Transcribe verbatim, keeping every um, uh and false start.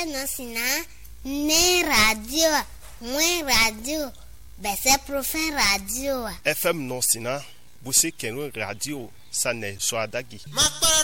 non sina ne radio mwen radio bese profen radio F M non sina buse kenwe radio sane so adagi